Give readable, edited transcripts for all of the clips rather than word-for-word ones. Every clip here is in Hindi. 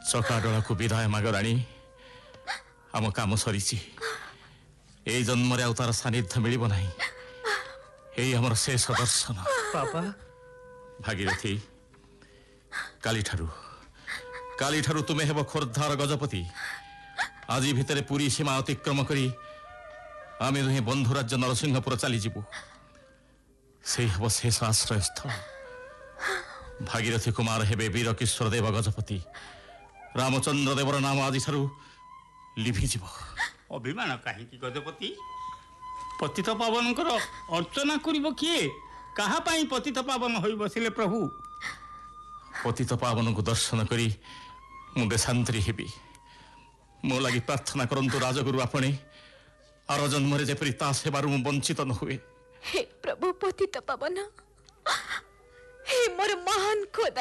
चकाडोला को विदाय माग राणी आम काम सरी ए जन्म रे तार सानिध्य मिल ना यही आमर शेष दर्शन पापा भागीरथी काली ठारू तुम्हें हेब खोर्धार गजपति आज भितर पुरी सीमा अतिक्रम करी आमे दुहे बंधु राज्य नरसिंहपुर चली जीवु से हम शेष आश्रय स्थल भागीरथी कुमार हेबे वीर किशोर देव गजपति रामचंद्र देवर नाम आज लिभिज अभिमान कहीं गजपति पतित पावन अर्चना करिब किए कहा पाई पतित पावन होई बसिले प्रभु पतित पावन को दर्शन करी मु देशांतरी हेबी मो लगी प्रार्थना करंतु राजगुरु आपणे आर जन्म रे जेपरि ता सेवारु मु वंचित न हुए। हे प्रभु पतित पावन हे मोर महान खोदा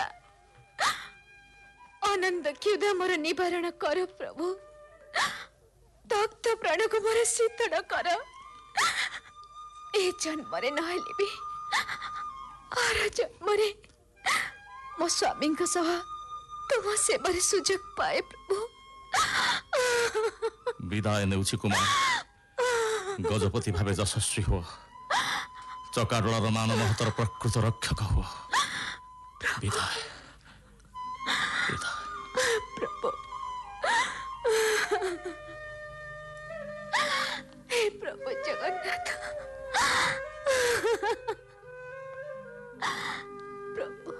आनंद क्षुदा मोर निवारण कर प्रभु तक्त प्राण को मोर शीतल कर ए जन्म रे नहले भी आर जन्म रे मो स्वामी सह तुम सेवार सुजोग पाए प्रभु विदाय नेउछि कुमार गजपति भावे यशस्वी हो चकाडोलार मान महतर प्रकृत रक्षक हो विदाय।